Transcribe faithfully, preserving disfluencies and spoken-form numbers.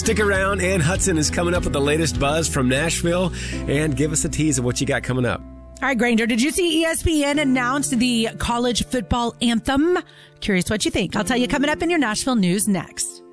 Stick around. Ann Hudson is coming up with the latest buzz from Nashville. And give us a tease of what you got coming up. All right, Granger, did you see E S P N announce the college football anthem? Curious what you think. I'll tell you coming up in your Nashville news next.